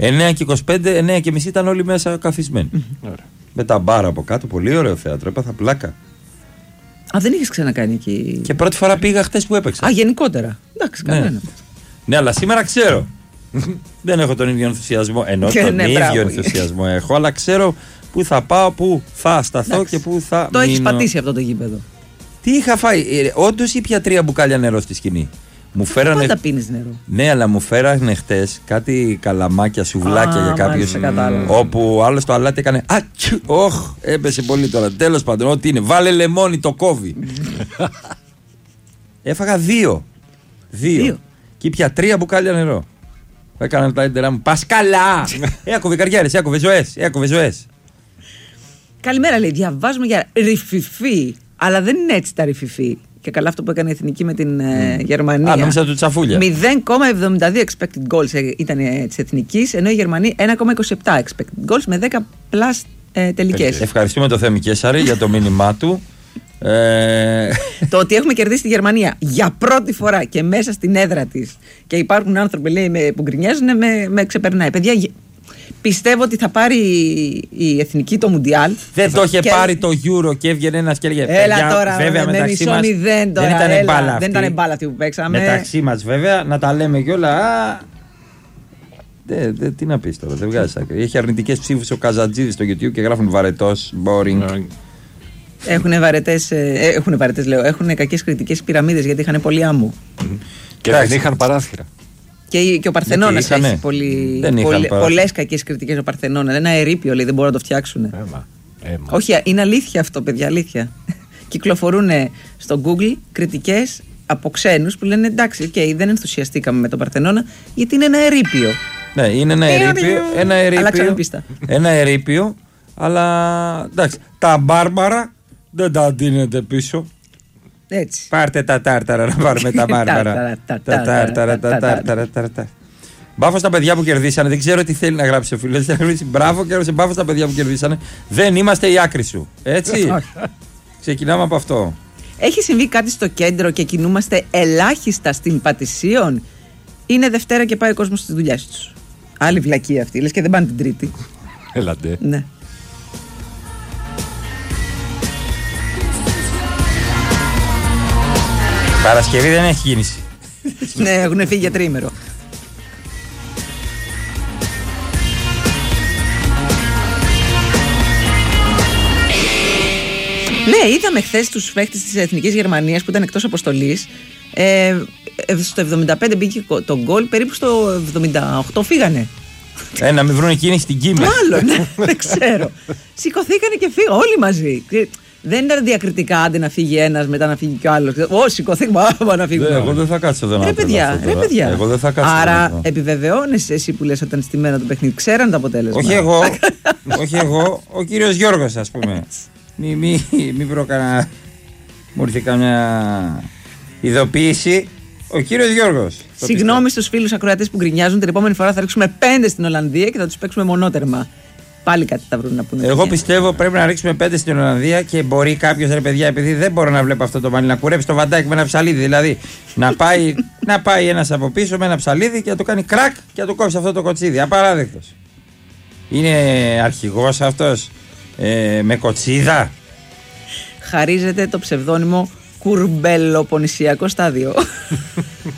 9 και 25, 9 και μισή ήταν όλοι μέσα καθισμένοι. Με τα μπάρα από κάτω, πολύ ωραίο θέατρο, έπαθα πλάκα. Α, δεν είχες ξανακάνει εκεί? Και πρώτη φορά πήγα χτες που έπαιξα. Α, γενικότερα. Εντάξει, κανένα. Ναι, αλλά σήμερα ξέρω. Δεν έχω τον ίδιο ενθουσιασμό. Ενώ τον ίδιο ενθουσιασμό έχω, αλλά ξέρω πού θα πάω, πού θα σταθώ και πού θα μείνω. Το έχεις πατήσει αυτό το γήπεδο. Τι είχα φάει, όντως ήπια 3 μπουκάλια νερό στη σκηνή. Μου φέρανε... Πάντα πίνεις νερό. Ναι, αλλά μου φέρανε χτες κάτι καλαμάκια, σουβλάκια για κάποιους. Όπου άλλος το αλάτι έκανε. Έπεσε πολύ τώρα. Τέλος πάντων, ό,τι είναι. Βάλε λεμόνι, το κόβει. Έφαγα 2. Και ήπια 3 μπουκάλια νερό. Έκανα τα έντερα μου. Πας καλά! Έκοβε καριέρες, έκοβε ζωές. Καλημέρα, λέει. Διαβάζουμε για ρηφιφί. Αλλά δεν είναι έτσι τα ρηφιφί. Και καλά αυτό που έκανε η Εθνική με την Γερμανία. Α, νόμιζα του τσαφούλια. 0,72 expected goals ήταν της Εθνικής, ενώ η Γερμανία 1,27 expected goals με 10 plus τελικές. Ευχαριστούμε τον Θέμη Κέσσαρη για το μήνυμά του. Το ότι έχουμε κερδίσει τη Γερμανία για πρώτη φορά και μέσα στην έδρα της και υπάρχουν άνθρωποι, λέει, που γκρινιάζουν, με ξεπερνάει. Παιδιά, πιστεύω ότι θα πάρει η Εθνική το Μουντιάλ. Δεν το είχε πάρει το Euro και έβγαινε ένας και έλεγε. Έλα τώρα, βέβαια, με μισό μηδέν τώρα. Δεν ήταν μπάλα αυτή που παίξαμε. Μεταξύ μας, βέβαια, να τα λέμε κιόλα. Τι να πεις τώρα, δεν βγάζει άκρη. Έχει αρνητικές ψήφους ο Καζατζίδης στο YouTube και γράφουν βαρετός, boring. Έχουν κακές κριτικές πυραμίδες γιατί είχαν πολύ άμμο. Και δεν είχαν παράθυρα. Και ο Παρθενώνας έχει πολλές κακές κριτικές. Ο Παρθενώνας, ένα ερείπιο, λέει, δεν μπορούν να το φτιάξουν. Όχι, είναι αλήθεια αυτό, παιδιά, αλήθεια. Κυκλοφορούν στο Google κριτικές από ξένους που λένε εντάξει, δεν ενθουσιαστήκαμε με τον Παρθενώνα γιατί είναι ένα ερείπιο. Ναι, είναι ένα ερείπιο, αλλά εντάξει, τα μπάρμπαρα δεν τα δίνετε πίσω. Έτσι. Πάρτε τα τάρταρα να πάρουμε τα μπάρμπαρα. Τα μπάφο στα παιδιά που κερδίσανε. Δεν ξέρω τι θέλει να γράψει ο φίλος. Μπράβο και μπάφο στα παιδιά που κερδίσανε. Δεν είμαστε η άκρη σου. Έτσι. Ξεκινάμε από αυτό. Έχει συμβεί κάτι στο κέντρο και κινούμαστε ελάχιστα στην Πατησίων? Είναι Δευτέρα και πάει ο κόσμος στις δουλειές τους. Άλλη βλακία αυτή. Λες και δεν πάνε την Τρίτη. Έλατε. Ναι. Παρασκευή δεν έχει κίνηση. Ναι, έχουν φύγει για τρίμερο. Ναι, είδαμε χθες τους παίχτες της Εθνικής Γερμανίας που ήταν εκτός αποστολής. Στο 75 μπήκε το γκολ, περίπου στο 78 φύγανε. Να μην βρουν κίνηση στην Κίμα. Μάλλον, ναι, δεν ξέρω. Σηκωθήκανε και φύγανε όλοι μαζί. Δεν ήταν διακριτικά, άντε να φύγει ένας, μετά να φύγει κι ο άλλος. Σηκωθήκαμε να φύγουμε. Εγώ δεν θα κάτσω εδώ να παιδιά. Εγώ δεν θα κάτσω. Άρα επιβεβαιώνεις εσύ που λες ότι ήταν στημένο το παιχνίδι. Ξέραν το αποτέλεσμα. Όχι εγώ, ο κύριος Γιώργος, ας πούμε. Μην βρω κανένα. Μου ήρθε καμιά ειδοποίηση. Ο κύριος Γιώργος. Συγγνώμη στους φίλους ακροατές που γκρινιάζουν. Την επόμενη φορά θα ρίξουμε 5 στην Ολλανδία και θα τους παίξουμε μονότερμα. Πάλι κάτι θα βρουν να πούνε. Εγώ πιστεύω πρέπει να ρίξουμε 5 στην Ολλανδία και μπορεί κάποιος, ρε παιδιά, επειδή δεν μπορώ να βλέπω αυτό το μαλλί, να κουρέψει το Βαντάκι με ένα ψαλίδι. Δηλαδή να πάει ένας από πίσω με ένα ψαλίδι και να το κάνει κρακ και να του κόψει αυτό το κοτσίδι. Απαράδεκτος. Είναι αρχηγός αυτός με κοτσίδα. Χαρίζεται το ψευδόνυμο Κουρμπελοποννησιακό στάδιο.